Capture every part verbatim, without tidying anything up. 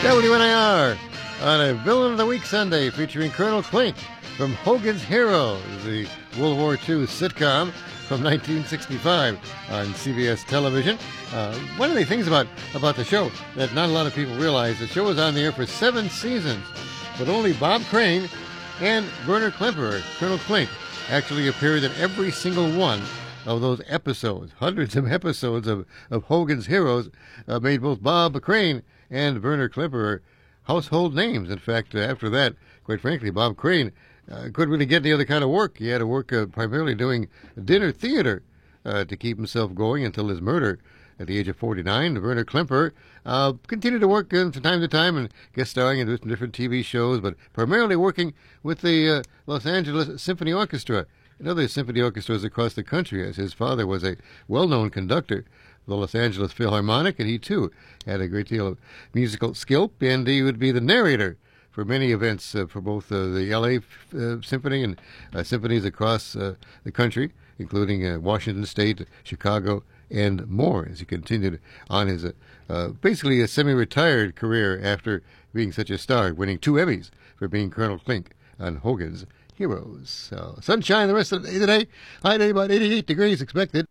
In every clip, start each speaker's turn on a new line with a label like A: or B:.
A: W N I R on a Villain of the Week Sunday featuring Colonel Klink from Hogan's Heroes, the World War Two sitcom from nineteen sixty-five on C B S television. Uh, one of the things about, about the show that not a lot of people realize, the show was on the air for seven seasons, but only Bob Crane and Werner Klemperer, Colonel Klink, actually appeared in every single one of those episodes. Hundreds of episodes of, of Hogan's Heroes uh, made both Bob Crane and Werner Klemperer household names. In fact, uh, after that, quite frankly, Bob Crane uh, couldn't really get any other kind of work. He had to work uh, primarily doing dinner theater uh, to keep himself going until his murder at the age of forty-nine. Werner Klemperer uh, continued to work uh, from time to time and guest starring in different T V shows, but primarily working with the uh, Los Angeles Symphony Orchestra and other symphony orchestras across the country, as his father was a well-known conductor of the Los Angeles Philharmonic, and he too had a great deal of musical skill, and he would be the narrator for many events uh, for both uh, the L A uh, Symphony and uh, symphonies across uh, the country, including uh, Washington State, Chicago, and more, as he continued on his uh, uh, basically a semi-retired career after being such a star, winning two Emmys for being Colonel Klink on Hogan's Heroes. So, sunshine the rest of the day today. High day about eighty-eight degrees expected.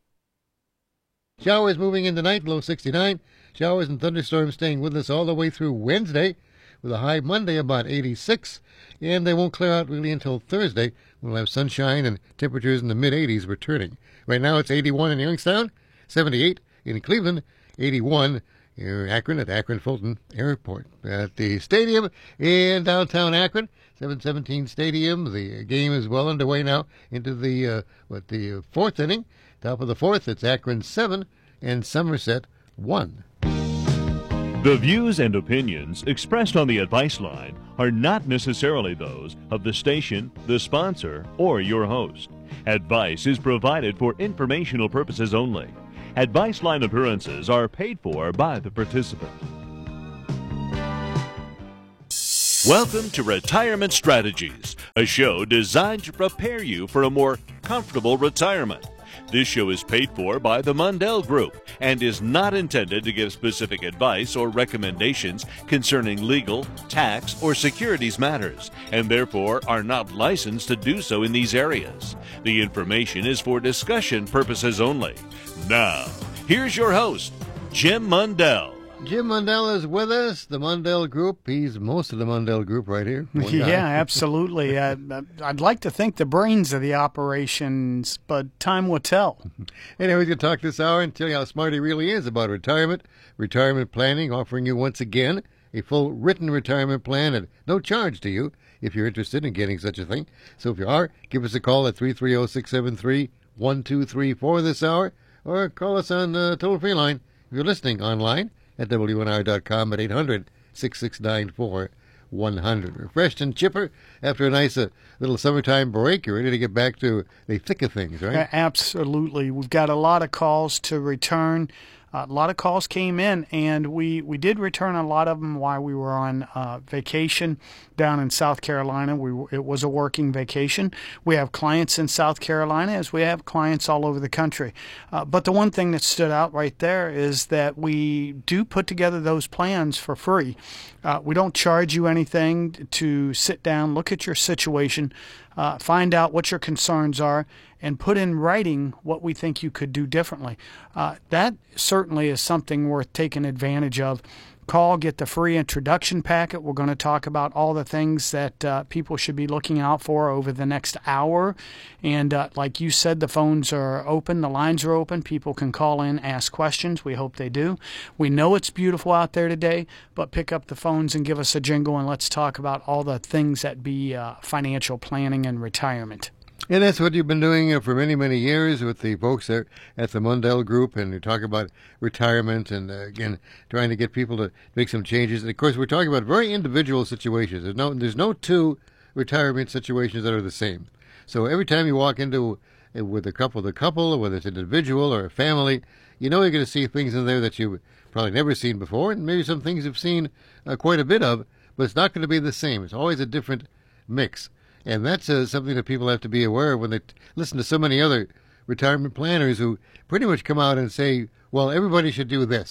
A: Showers moving in tonight, low sixty-nine. Showers and thunderstorms staying with us all the way through Wednesday, with a high Monday about eighty-six. And they won't clear out really until Thursday. We'll have sunshine and temperatures in the mid-eighties returning. Right now it's eighty-one in Youngstown, seventy-eight in Cleveland, eighty-one in Akron at Akron Fulton Airport. At the stadium in downtown Akron, seven seventeen Stadium. The game is well underway now into the uh, what the fourth inning. Top of the fourth, it's Akron seven and Somerset one.
B: The views and opinions expressed on the Advice Line are not necessarily those of the station, the sponsor, or your host. Advice is provided for informational purposes only. Advice Line appearances are paid for by the participant. Welcome to Retirement Strategies, a show designed to prepare you for a more comfortable retirement. This show is paid for by the Mundell Group and is not intended to give specific advice or recommendations concerning legal, tax, or securities matters, and therefore are not licensed to do so in these areas. The information is for discussion purposes only. Now, here's your host, Jim Mundell.
A: Jim Mundell is with us, the Mundell Group. He's most of the Mundell Group right here.
C: Yeah, absolutely. uh, I'd like to think the brains of the operations, but time will tell.
A: Anyway, we're going to talk this hour and tell you how smart he really is about retirement, retirement planning, offering you once again a full written retirement plan at no charge to you if you're interested in getting such a thing. So if you are, give us a call at three three zero, six seven three, one two three four this hour, or call us on the toll-free line if you're listening online at W N R dot com at eight hundred, six six nine four, one hundred. Refreshed and chipper after a nice uh, little summertime break. You're ready to get back to the thick of things, right?
C: Absolutely. We've got a lot of calls to return. Uh, a lot of calls came in, and we, we did return a lot of them while we were on uh, vacation down in South Carolina. We It was a working vacation. We have clients in South Carolina as we have clients all over the country. Uh, but the one thing that stood out right there is that we do put together those plans for free. Uh, we don't charge you anything to sit down, look at your situation, uh, find out what your concerns are, and put in writing what we think you could do differently. Uh, that certainly is something worth taking advantage of. Call, get the free introduction packet. We're going to talk about all the things that uh, people should be looking out for over the next hour. And uh, like you said, the phones are open, the lines are open. People can call in, ask questions. We hope they do. We know it's beautiful out there today, but pick up the phones and give us a jingle, and let's talk about all the things that be uh, financial planning and retirement.
A: And that's what you've been doing uh, for many, many years with the folks there at the Mundell Group, and you talk about retirement and, uh, again, trying to get people to make some changes. And, of course, we're talking about very individual situations. There's no, there's no two retirement situations that are the same. So every time you walk into uh, with a couple, the couple, or whether it's an individual or a family, you know you're going to see things in there that you've probably never seen before, and maybe some things you've seen uh, quite a bit of, but it's not going to be the same. It's always a different mix. And that's uh, something that people have to be aware of when they t- listen to so many other retirement planners who pretty much come out and say, well, everybody should do this.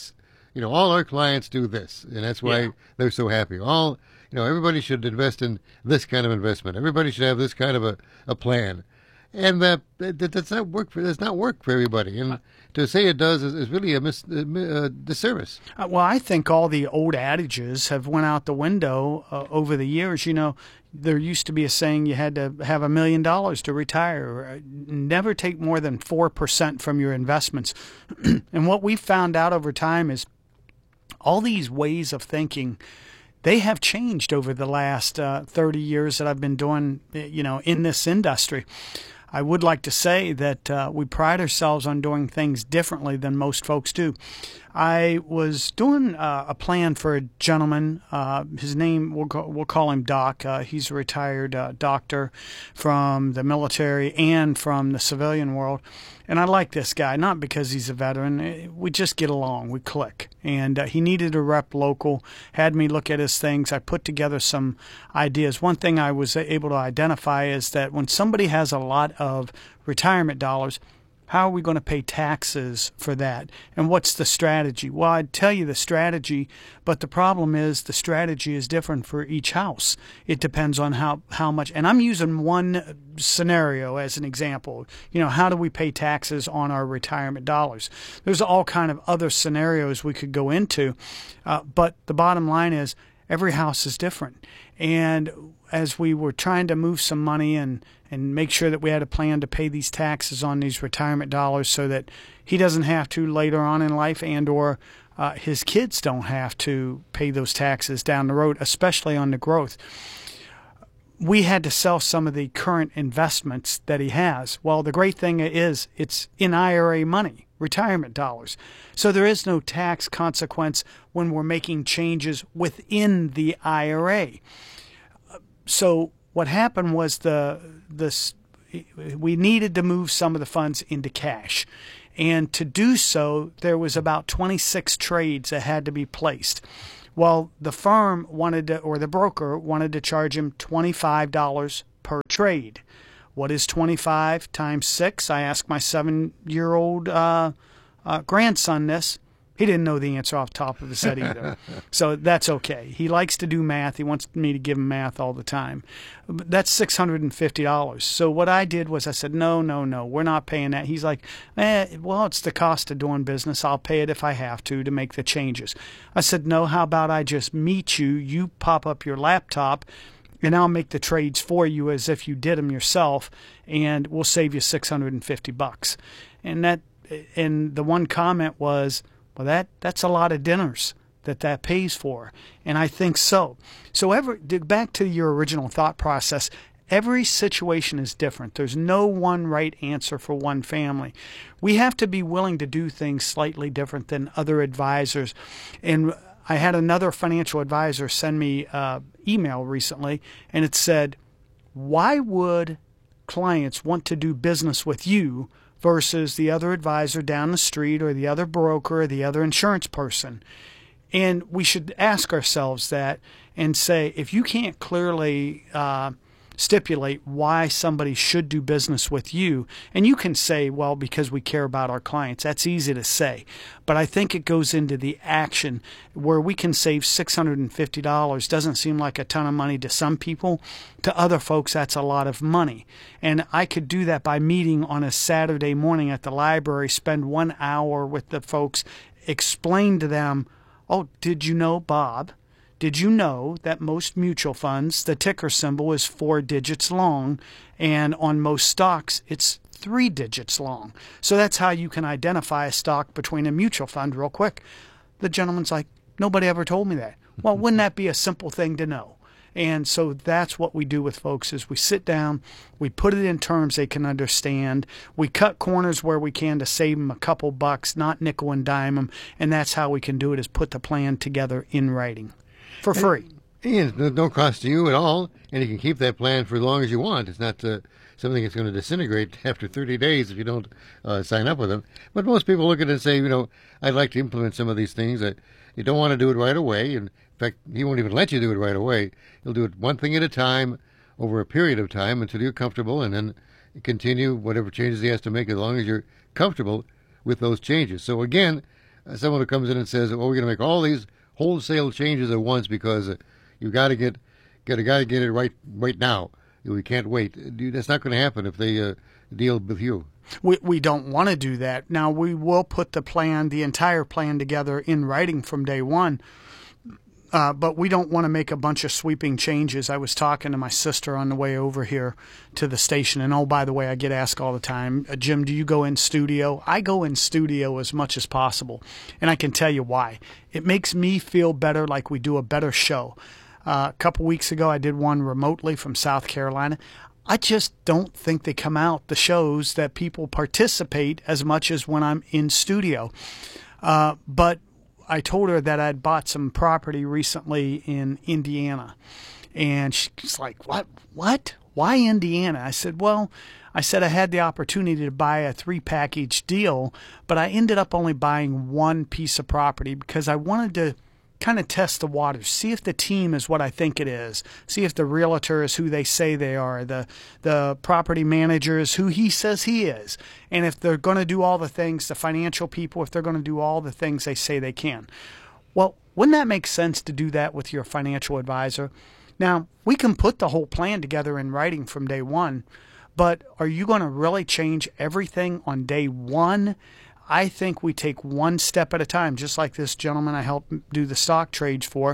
A: you know, all our clients do this, and that's why
C: Yeah.
A: they're so happy. All, you know, everybody should invest in this kind of investment. Everybody should have this kind of a, a plan. And that, that that's not work for does not work for everybody. And to say it does is, is really a mis, uh, disservice.
C: Uh, well, I think all the old adages have went out the window uh, over the years. You know, there used to be a saying you had to have a million dollars to retire. Never take more than four percent from your investments. And what we found out over time is all these ways of thinking, they have changed over the last uh, thirty years that I've been doing, you know, in this industry. I would like to say that uh, we pride ourselves on doing things differently than most folks do. I was doing uh, a plan for a gentleman. Uh, his name, we'll call, we'll call him Doc. Uh, he's a retired uh, doctor from the military and from the civilian world. And I like this guy, not because he's a veteran. We just get along. We click. And uh, he needed a rep local, had me look at his things. I put together some ideas. One thing I was able to identify is that when somebody has a lot of retirement dollars, how are we going to pay taxes for that? And what's the strategy? Well, I'd tell you the strategy, but the problem is the strategy is different for each house. It depends on how, how much. And I'm using one scenario as an example. You know, how do we pay taxes on our retirement dollars? There's all kind of other scenarios we could go into, uh, but the bottom line is every house is different. And as we were trying to move some money and, and make sure that we had a plan to pay these taxes on these retirement dollars so that he doesn't have to later on in life and or uh, his kids don't have to pay those taxes down the road, especially on the growth. We had to sell some of the current investments that he has. Well, the great thing is it's in I R A money, retirement dollars. So there is no tax consequence when we're making changes within the I R A. So what happened was the this we needed to move some of the funds into cash. And to do so, there was about twenty-six trades that had to be placed. Well, the firm wanted to, or the broker wanted to charge him twenty-five dollars per trade. What is twenty-five times six? I asked my seven-year-old uh, uh, grandson this. He didn't know the answer off the top of his head either. So that's okay. He likes to do math. He wants me to give him math all the time. But that's six hundred fifty dollars. So what I did was I said, no, no, no, we're not paying that. He's like, eh, well, it's the cost of doing business. I'll pay it if I have to to make the changes. I said, no, how about I just meet you, you pop up your laptop, and I'll make the trades for you as if you did them yourself, and we'll save you six hundred fifty bucks. And that, and the one comment was, well, that that's a lot of dinners that that pays for, and I think so. So, ever back to your original thought process. Every situation is different. There's no one right answer for one family. We have to be willing to do things slightly different than other advisors. And I had another financial advisor send me an email recently, and it said, why would clients want to do business with you versus the other advisor down the street or the other broker or the other insurance person? And we should ask ourselves that and say, if you can't clearly uh, stipulate why somebody should do business with you, and you can say, well, because we care about our clients. That's easy to say. But I think it goes into the action where we can save six hundred fifty dollars. Doesn't seem like a ton of money to some people. To other folks, that's a lot of money. And I could do that by meeting on a Saturday morning at the library, spend one hour with the folks, explain to them, oh, did you know, Bob? Did you know that most mutual funds, the ticker symbol is four digits long, and on most stocks, it's three digits long? So that's how you can identify a stock between a mutual fund real quick. The gentleman's like, nobody ever told me that. Well, wouldn't that be a simple thing to know? And so that's what we do with folks is we sit down, we put it in terms they can understand, we cut corners where we can to save them a couple bucks, not nickel and dime them, and that's how we can do it is put the plan together in writing. For free.
A: And there's no cost to you at all, and you can keep that plan for as long as you want. It's not uh, something that's going to disintegrate after thirty days if you don't uh, sign up with them. But most people look at it and say, you know, I'd like to implement some of these things. That you don't want to do it right away. And in fact, he won't even let you do it right away. He'll do it one thing at a time over a period of time until you're comfortable, and then continue whatever changes he has to make as long as you're comfortable with those changes. So again, uh, someone who comes in and says, "Oh, we're going to make all these wholesale changes at once because uh, you got to get, got to got to get it right right now. We can't wait." That's not going to happen if they uh, deal with you.
C: We we don't want to do that. Now, we will put the plan, the entire plan together in writing from day one, uh, but we don't want to make a bunch of sweeping changes. I was talking to my sister on the way over here to the station, and oh, by the way, I get asked all the time, Jim, do you go in studio? I go in studio as much as possible, and I can tell you why. It makes me feel better, like we do a better show. Uh, a couple weeks ago, I did one remotely from South Carolina. I just don't think they come out, the shows, that people participate as much as when I'm in studio. Uh, but I told her that I'd bought some property recently in Indiana. And she's like, what? What? Why Indiana? I said, well, I said I had the opportunity to buy a three-package deal, but I ended up only buying one piece of property because I wanted to kind of test the waters, see if the team is what I think it is, see if the realtor is who they say they are, the the property manager is who he says he is, and if they're going to do all the things, the financial people, if they're going to do all the things they say they can. Well, wouldn't that make sense to do that with your financial advisor? Now, we can put the whole plan together in writing from day one, but are you going to really change everything on day one? I think we take one step at a time, just like this gentleman I helped do the stock trades for,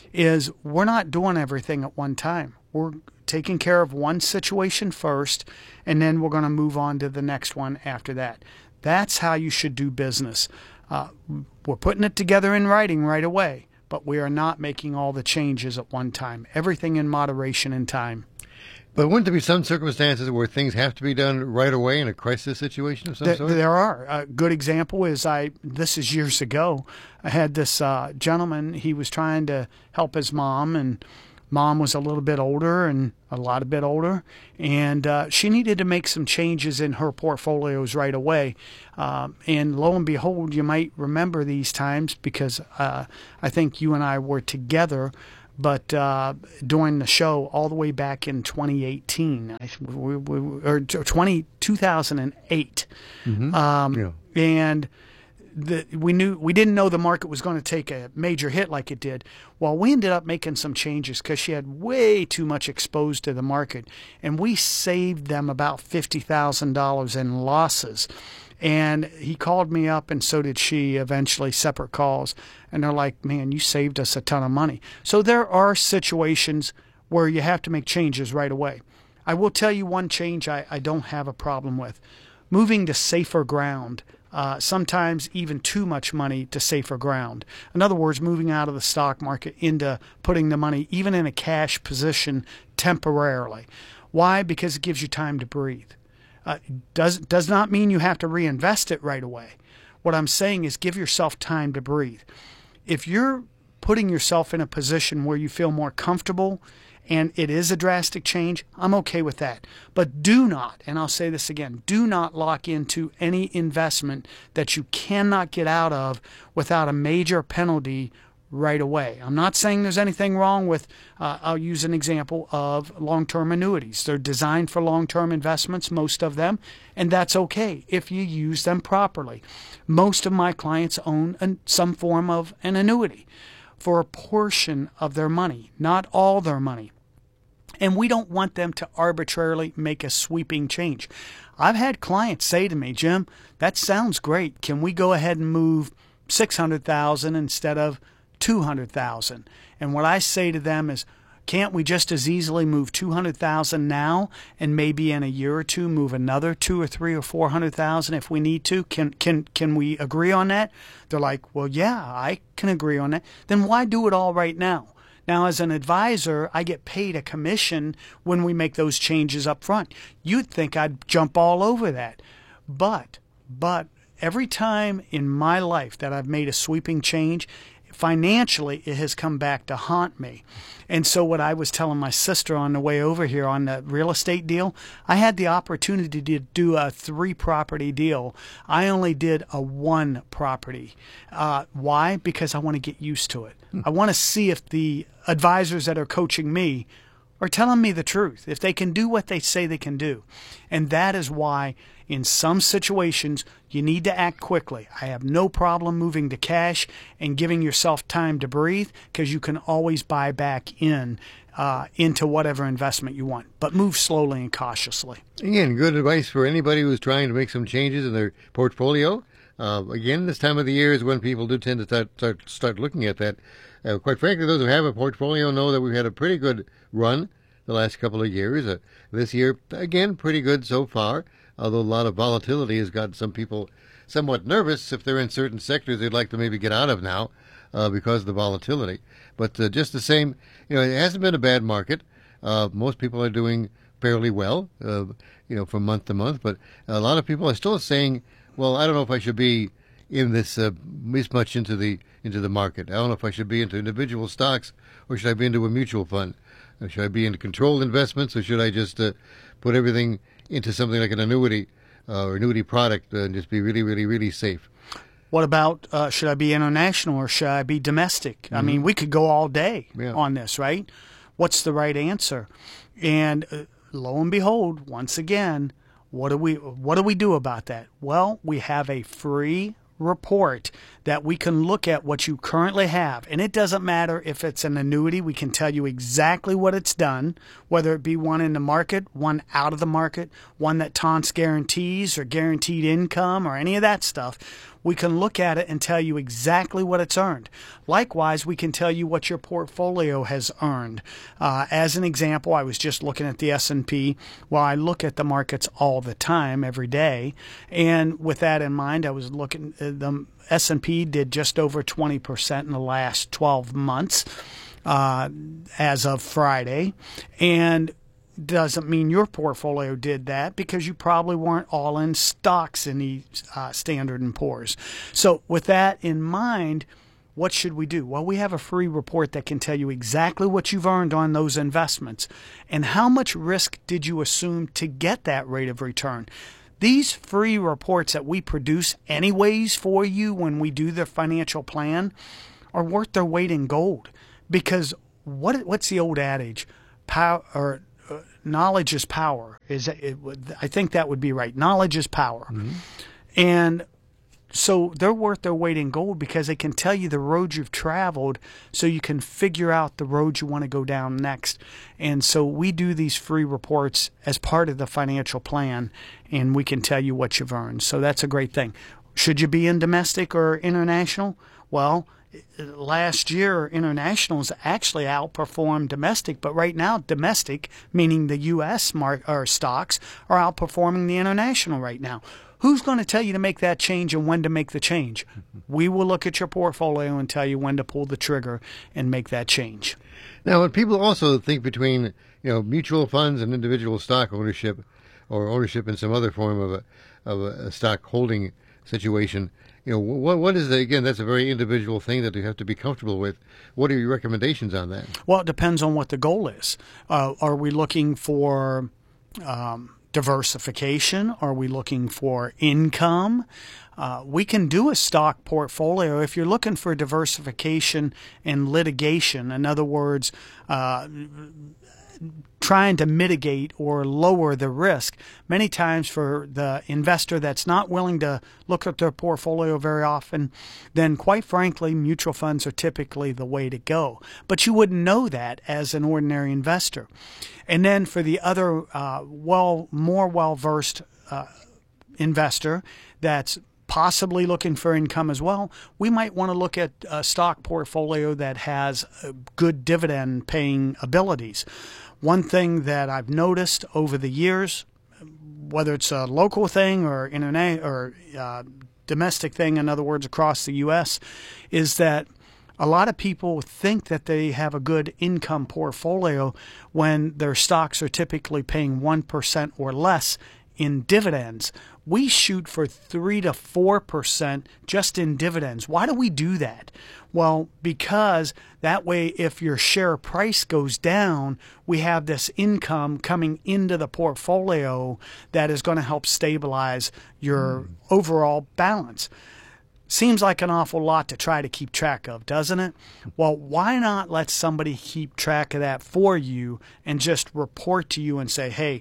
C: is we're not doing everything at one time. We're taking care of one situation first, and then we're going to move on to the next one after that. That's how you should do business. Uh, we're putting it together in writing right away, but we are not making all the changes at one time. Everything in moderation and time.
A: But wouldn't there be some circumstances where things have to be done right away in a crisis situation of some
C: There,
A: sort?
C: there are. A good example is I. This is years ago. I had this uh, gentleman. He was trying to help his mom, and mom was a little bit older and a lot a bit older, and uh, she needed to make some changes in her portfolios right away. Uh, and lo and behold, you might remember these times because uh, I think you and I were together. But uh, during the show, all the way back in twenty eighteen, we, we, or twenty, two thousand eight,
A: Mm-hmm.
C: um,
A: Yeah.
C: and the, we knew we didn't know the market was going to take a major hit like it did. Well, we ended up making some changes because she had way too much exposed to the market, and we saved them about fifty thousand dollars in losses. And he called me up, and so did she, eventually, separate calls. And they're like, man, you saved us a ton of money. So there are situations where you have to make changes right away. I will tell you one change I, I don't have a problem with. Moving to safer ground, uh, sometimes even too much money to safer ground. In other words, moving out of the stock market into putting the money even in a cash position temporarily. Why? Because it gives you time to breathe. Uh, does does not mean you have to reinvest it right away. What I'm saying is give yourself time to breathe. If you're putting yourself in a position where you feel more comfortable and it is a drastic change, I'm okay with that. But do not, and I'll say this again, do not lock into any investment that you cannot get out of without a major penalty right away. I'm not saying there's anything wrong with, uh, I'll use an example of long-term annuities. They're designed for long-term investments, most of them, and that's okay if you use them properly. Most of my clients own an, some form of an annuity for a portion of their money, not all their money. And we don't want them to arbitrarily make a sweeping change. I've had clients say to me, Jim, that sounds great. Can we go ahead and move six hundred thousand dollars instead of two hundred thousand dollars? And what I say to them is, can't we just as easily move two hundred thousand dollars now and maybe in a year or two move another two or three or four hundred thousand dollars if we need to? Can can can we agree on that? They're like, well, yeah, I can agree on that. Then why do it all right now? Now, as an advisor, I get paid a commission when we make those changes up front. You'd think I'd jump all over that. But, but every time in my life that I've made a sweeping change, financially, it has come back to haunt me. And so what I was telling my sister on the way over here on the real estate deal, I had the opportunity to do a three-property deal. I only did a one property. Uh, why? Because I want to get used to it. I want to see if the advisors that are coaching me are telling me the truth, if they can do what they say they can do. And that is why In some situations, you need to act quickly. I have no problem moving to cash and giving yourself time to breathe, because you can always buy back in uh, into whatever investment you want. But move slowly and cautiously.
A: Again, good advice for anybody who's trying to make some changes in their portfolio. Uh, again, this time of the year is when people do tend to start start, start looking at that. Uh, quite frankly, those who have a portfolio know that we've had a pretty good run the last couple of years. Uh, this year, again, pretty good so far, although a lot of volatility has got some people somewhat nervous if they're in certain sectors they'd like to maybe get out of now uh, because of the volatility. But uh, just the same, you know, it hasn't been a bad market. Uh, most people are doing fairly well, uh, you know, from month to month. But a lot of people are still saying, well, I don't know if I should be in this uh, this much into the into the market. I don't know if I should be into individual stocks, or should I be into a mutual fund? Or should I be into controlled investments, or should I just uh, put everything into something like an annuity uh, or annuity product uh, and just be really, really, really safe?
C: What about uh, should I be international or should I be domestic? Mm-hmm. I mean, we could go all day yeah. on this, right? What's the right answer? And uh, lo and behold, once again, what do we what do we do about that? Well, we have a free report that we can look at what you currently have. And it doesn't matter if it's an annuity. We can tell you exactly what it's done, whether it be one in the market, one out of the market, one that taunts guarantees or guaranteed income or any of that stuff. We can look at it and tell you exactly what it's earned. Likewise, we can tell you what your portfolio has earned. Uh, as an example, I was just looking at the S and P. Well, I look at the markets all the time, every day. And with that in mind, I was looking at the S and P did just over twenty percent in the last twelve months uh, as of Friday. And doesn't mean your portfolio did that, because you probably weren't all in stocks in the uh, Standard and Poor's. So with that in mind, what should we do? Well, we have a free report that can tell you exactly what you've earned on those investments and how much risk did you assume to get that rate of return. These free reports that we produce anyways for you when we do the financial plan are worth their weight in gold, because what what's the old adage? Power or uh, knowledge is power. Is it, it, I think that would be right. Knowledge is power, mm-hmm. and so they're worth their weight in gold because they can tell you the road you've traveled, so you can figure out the road you want to go down next. And so we do these free reports as part of the financial plan, and we can tell you what you've earned. So that's a great thing. Should you be in domestic or international? Well, last year, internationals actually outperformed domestic, but right now, domestic, meaning the U S mark or stocks, are outperforming the international right now. Who's going to tell you to make that change and when to make the change? We will look at your portfolio and tell you when to pull the trigger and make that change.
A: Now, when people also think between, you know, mutual funds and individual stock ownership, or ownership in some other form of a of a stock holding situation, you know, what what is the, again, that's a very individual thing that you have to be comfortable with. What are your recommendations on that?
C: Well, it depends on what the goal is. Uh, are we looking for um, diversification? Are we looking for income? Uh, we can do a stock portfolio if you're looking for diversification and litigation. In other words, uh, trying to mitigate or lower the risk. Many times for the investor that's not willing to look at their portfolio very often, then quite frankly, mutual funds are typically the way to go. But you wouldn't know that as an ordinary investor. And then for the other uh, well, more well-versed uh, investor that's possibly looking for income as well, we might want to look at a stock portfolio that has good dividend paying abilities. One thing that I've noticed over the years, whether it's a local thing or internet or uh, domestic thing, in other words, across the U S, is that a lot of people think that they have a good income portfolio when their stocks are typically paying one percent or less in dividends. We shoot for three to four percent just in dividends. Why do we do that? Well, because that way, if your share price goes down, we have this income coming into the portfolio that is going to help stabilize your mm. overall balance. Seems like an awful lot to try to keep track of, doesn't it? Well, why not let somebody keep track of that for you and just report to you and say, hey,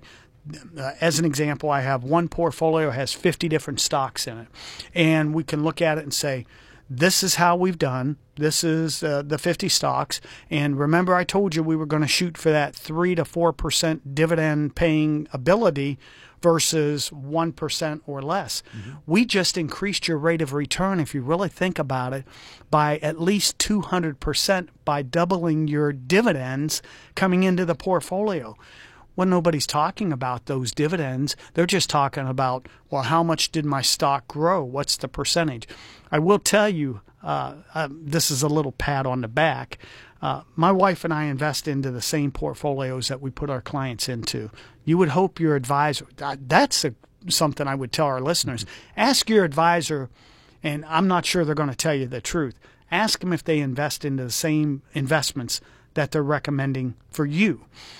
C: uh, as an example, I have one portfolio has fifty different stocks in it, and we can look at it and say, this is how we've done. This is uh, the fifty stocks. And remember, I told you we were going to shoot for that three to four percent dividend paying ability versus one percent or less. Mm-hmm. We just increased your rate of return, if you really think about it, by at least two hundred percent by doubling your dividends coming into the portfolio. Well, nobody's talking about those dividends. They're just talking about, well, how much did my stock grow? What's the percentage? I will tell you, uh, uh, this is a little pat on the back. Uh, my wife and I invest into the same portfolios that we put our clients into. You would hope your advisor, that's a, something I would tell our listeners. Ask your advisor, and I'm not sure they're going to tell you the truth. Ask them if they invest into the same investments that they're recommending for you.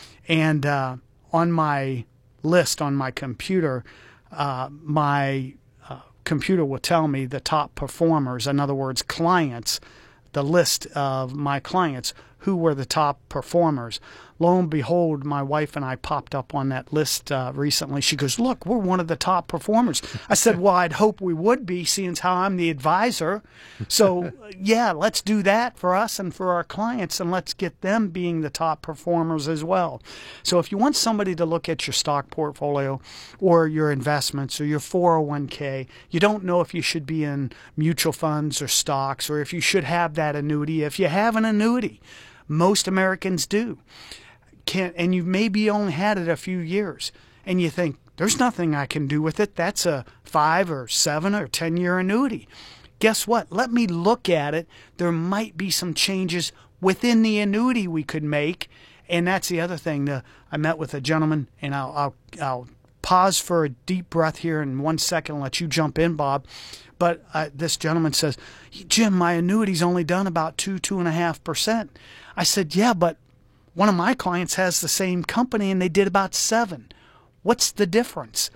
C: And uh, on my list on my computer, uh, my uh, computer will tell me the top performers, in other words, clients, the list of my clients who were the top performers. Lo and behold, my wife and I popped up on that list uh, recently. She goes, look, we're one of the top performers. I said, well, I'd hope we would be, seeing as how I'm the advisor. So, yeah, let's do that for us and for our clients, and let's get them being the top performers as well. So if you want somebody to look at your stock portfolio or your investments or your four oh one k, you don't know if you should be in mutual funds or stocks, or if you should have that annuity. If you have an annuity, most Americans do. Can, and you've maybe only had it a few years, and you think, there's nothing I can do with it. That's a five or seven or ten year annuity. Guess what? Let me look at it. There might be some changes within the annuity we could make. And that's the other thing. The, I met with a gentleman, and I'll, I'll, I'll pause for a deep breath here in one second and let you jump in, Bob. But uh, this gentleman says, Jim, my annuity's only done about two, two and a half percent. I said, yeah, but one of my clients has the same company and they did about seven. What's the difference?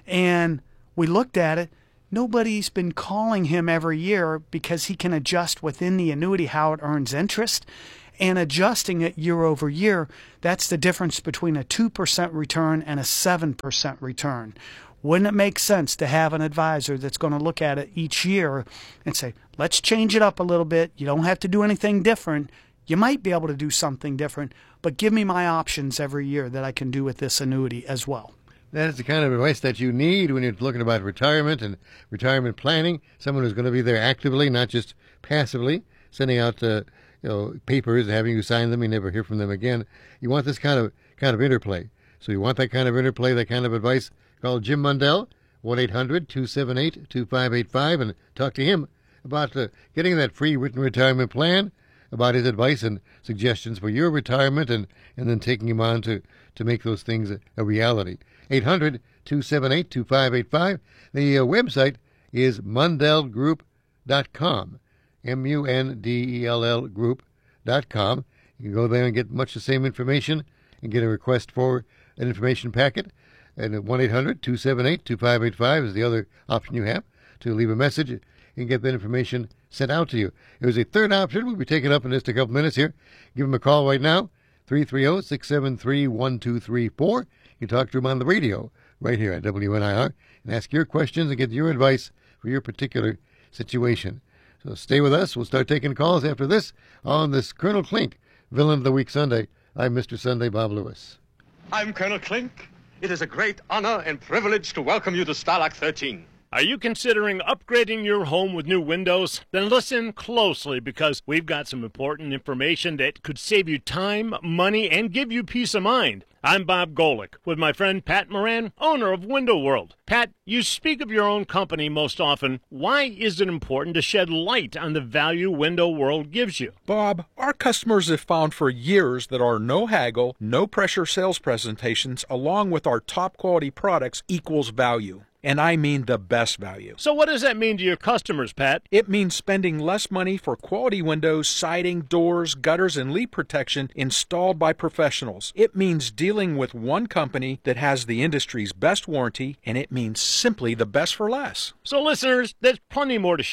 C: And we looked at it. Nobody's been calling him every year because he can adjust within the annuity how it earns interest, and adjusting it year over year. That's the difference between a two percent return and a seven percent return. Wouldn't it make sense to have an advisor that's going to look at it each year and say, let's change it up a little bit. You don't have to do anything different. You might be able to do something different, but give me my options every year that I can do with this annuity as well.
A: That is the kind of advice that you need when you're looking about retirement and retirement planning. Someone who's going to be there actively, not just passively, sending out uh, you know, papers and having you sign them. You never hear from them again. You want this kind of kind of interplay. So you want that kind of interplay, that kind of advice. Call Jim Mundell, one eight hundred two seven eight two five eight five, and talk to him about uh, getting that free written retirement plan, about his advice and suggestions for your retirement, and, and then taking him on to, to make those things a, a reality. eight hundred two seven eight two five eight five. The uh, website is mundell group dot com, M U N D E L L group dot com. You can go there and get much the same information and get a request for an information packet. And one eight hundred two seven eight two five eight five is the other option you have to leave a message and get that information sent out to you. There's a third option. We'll be taking up in just a couple minutes here. Give him a call right now, three three zero, six seven three, one two three four. You can talk to him on the radio right here at W N I R and ask your questions and get your advice for your particular situation. So stay with us. We'll start taking calls after this on this Colonel Klink Villain of the Week Sunday. I'm Mister Sunday, Bob Lewis.
D: I'm Colonel Klink. It is a great honor and privilege to welcome you to Starlock thirteen.
E: Are you considering upgrading your home with new windows? Then listen closely, because we've got some important information that could save you time, money, and give you peace of mind. I'm Bob Golick with my friend Pat Moran, owner of Window World. Pat, you speak of your own company most often. Why is it important to shed light on the value Window World gives you?
F: Bob, our customers have found for years that our no haggle, no pressure sales presentations, along with our top quality products, equals value. And I mean the best value.
E: So what does that mean to your customers, Pat?
F: It means spending less money for quality windows, siding, doors, gutters, and leak protection installed by professionals. It means dealing with one company that has the industry's best warranty, and it means simply the best for less.
E: So listeners, there's plenty more to share.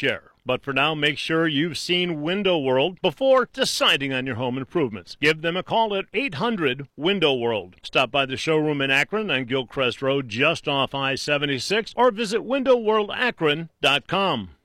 E: But for now, make sure you've seen Window World before deciding on your home improvements. Give them a call at eight hundred window world. Stop by the showroom in Akron on Gilcrest Road just off I seventy-six or visit window world akron dot com.